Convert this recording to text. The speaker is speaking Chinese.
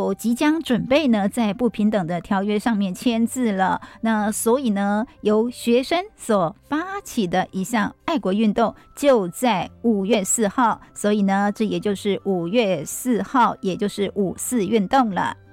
就即将准备呢在不平等的条约上面签字了。那所以呢，由学生所发起的一项爱国运动就在5月4号，所以呢，这也就是5月4号，也就是5·4运动了。